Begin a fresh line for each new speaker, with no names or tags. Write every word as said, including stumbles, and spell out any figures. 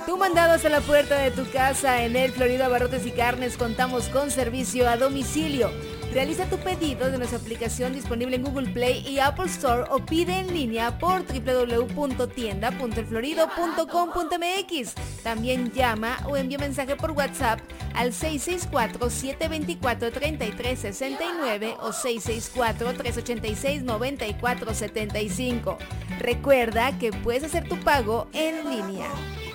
Tu mandado hasta la puerta de tu casa. En El Florido Abarrotes y Carnes contamos con servicio a domicilio. Realiza tu pedido de nuestra aplicación disponible en Google Play y Apple Store o pide en línea por doble u doble u doble u punto tienda punto el florido punto com punto m x. También llama o envía mensaje por WhatsApp al seis seis cuatro, siete dos cuatro, tres tres seis nueve o seis seis cuatro, tres ocho seis, nueve cuatro siete cinco. Recuerda que puedes hacer tu pago en línea.